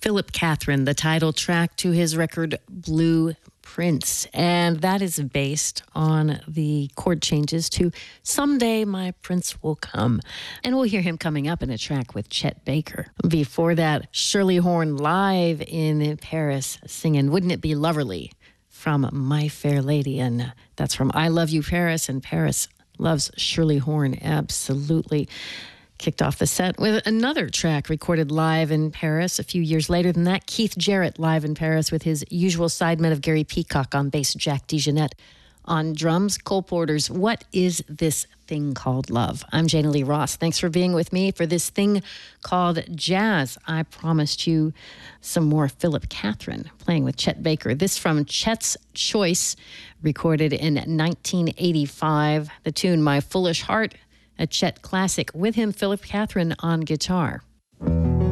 Philip Catherine, the title track to his record Blue Prince. And that is based on the chord changes to Someday My Prince Will Come. And we'll hear him coming up in a track with Chet Baker. Before that, Shirley Horn live in Paris singing Wouldn't It Be Loverly from My Fair Lady. And that's from I Love You Paris, and Paris loves Shirley Horn absolutely. Kicked off the set with another track recorded live in Paris a few years later than that. Keith Jarrett live in Paris with his usual sidemen of Gary Peacock on bass, Jack DeJohnette on drums. Cole Porter's What Is This Thing Called Love? I'm Jana Lee Ross. Thanks for being with me for this thing called jazz. I promised you some more Philip Catherine playing with Chet Baker. This from Chet's Choice, recorded in 1985. The tune My Foolish Heart, a Chet classic, with him, Philip Catherine, on guitar.